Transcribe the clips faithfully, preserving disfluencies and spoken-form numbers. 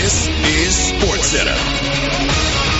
This is SportsCenter.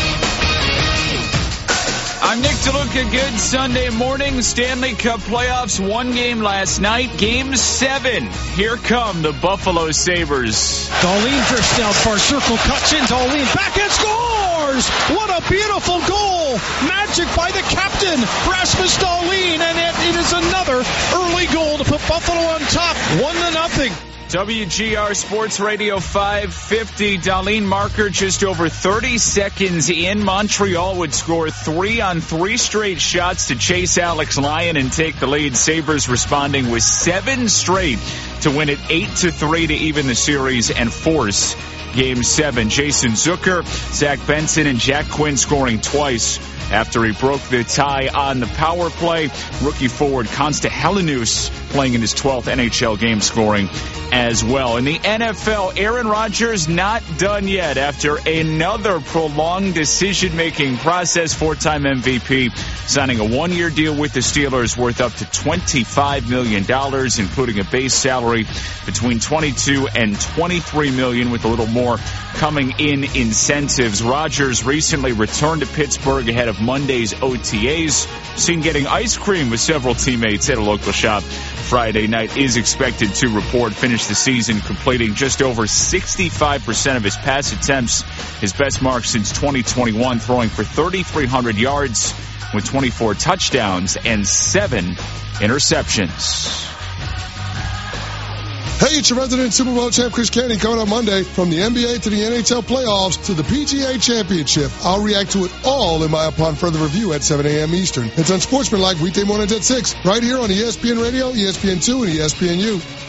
I'm Nick DeLuca. Good Sunday morning. Stanley Cup playoffs. One game last night. Game seven. Here come the Buffalo Sabres. Dahlin drifts down far circle, cuts in. Dahlin back and scores! What a beautiful goal! Magic by the captain, Rasmus Dahlin, and it, it is another early goal to put Buffalo on top, one to nothing. W G R Sports Radio five fifty. Dahlin marker just over thirty seconds in. Montreal would score three on three straight shots to chase Alex Lyon and take the lead. Sabres responding with seven straight to win it eight to three to even the series and force Game seven. Jason Zucker, Zach Benson, and Jack Quinn scoring twice after he broke the tie on the power play. Rookie forward Konsta Helenius playing in his twelfth N H L game, scoring as well. In the N F L, Aaron Rodgers not done yet after another prolonged decision-making process. Four-time M V P signing a one-year deal with the Steelers worth up to twenty-five million dollars, including a base salary between twenty-two and twenty-three million dollars, with a little more coming in incentives. Rodgers recently returned to Pittsburgh ahead of Monday's O T As. Seen getting ice cream with several teammates at a local shop Friday night. Is expected to report finish the season completing just over sixty-five percent of his pass attempts, his best mark since twenty twenty-one, throwing for thirty-three hundred yards with twenty-four touchdowns and seven interceptions. Hey, it's your resident Super Bowl champ Chris Canty coming on Monday. From the N B A to the N H L playoffs to the P G A Championship, I'll react to it all in my upon further review at seven a.m. Eastern. It's Unsportsmanlike weekday mornings at six, right here on E S P N Radio, E S P N two, and E S P N U.